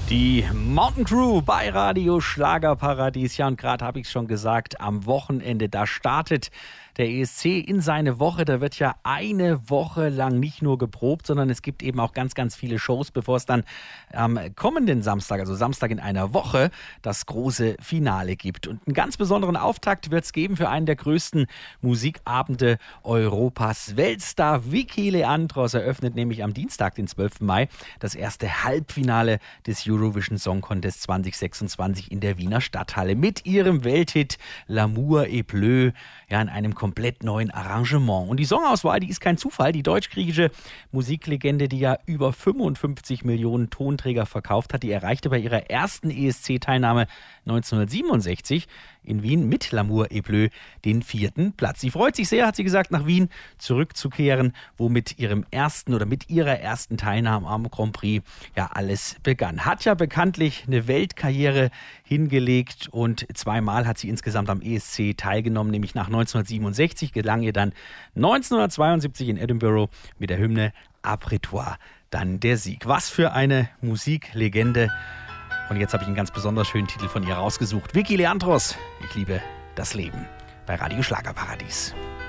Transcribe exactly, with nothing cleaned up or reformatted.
Die Mountain Crew bei Radio Schlagerparadies. Ja, und gerade habe ich es schon gesagt, am Wochenende, da startet der E S C in seine Woche. Da wird ja eine Woche lang nicht nur geprobt, sondern es gibt eben auch ganz, ganz viele Shows, bevor es dann am kommenden Samstag, also Samstag in einer Woche, das große Finale gibt. Und einen ganz besonderen Auftakt wird es geben für einen der größten Musikabende Europas. Weltstar Vicky Leandros eröffnet nämlich am Dienstag, den zwölften Mai, das erste Halbfinale des Eurovision Song Contest zwanzig sechsundzwanzig in der Wiener Stadthalle mit ihrem Welthit L'amour est bleu, ja, in einem komplett neuen Arrangement. Und die Songauswahl, die ist kein Zufall. Die deutsch-griechische Musiklegende, die ja über fünfundfünfzig Millionen Tonträger verkauft hat, die erreichte bei ihrer ersten E S C-Teilnahme neunzehnhundertsiebenundsechzig in Wien mit L'amour est bleu den vierten Platz. Sie freut sich sehr, hat sie gesagt, nach Wien zurückzukehren, wo mit ihrem ersten oder mit ihrer ersten Teilnahme am Grand Prix ja alles begann. Hat ja bekanntlich eine Weltkarriere hingelegt und zweimal hat sie insgesamt am E S C teilgenommen, nämlich nach neunzehnhundertsiebenundsechzig gelang ihr dann neunzehnhundertzweiundsiebzig in Edinburgh mit der Hymne Après toi dann der Sieg. Was für eine Musiklegende. Und jetzt habe ich einen ganz besonders schönen Titel von ihr rausgesucht. Vicky Leandros, ich liebe das Leben bei Radio Schlagerparadies.